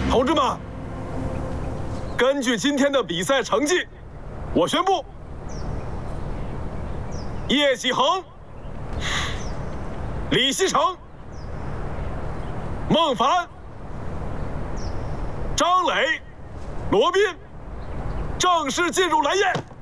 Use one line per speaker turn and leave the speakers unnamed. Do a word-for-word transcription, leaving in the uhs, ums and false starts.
同志们，根据今天的比赛成绩，我宣布，叶启恒、李希成、孟凡、张磊、罗宾正式进入蓝焰。